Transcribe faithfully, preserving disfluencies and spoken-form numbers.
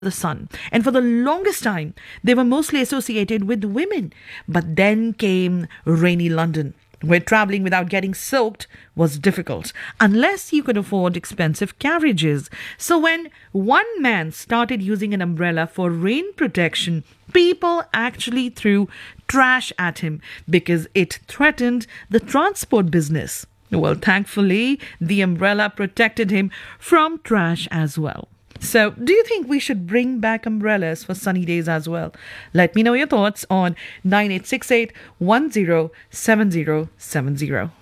the sun. And for the longest time, they were mostly associated with women. But then came rainy London, where traveling without getting soaked was difficult, unless you could afford expensive carriages. So when one man started using an umbrella for rain protection, people actually threw trash at him because it threatened the transport business. Well, thankfully, the umbrella protected him from trash as well. So, do you think we should bring back umbrellas for sunny days as well? Let me know your thoughts on nine eight six eight, one zero seven zero seven zero.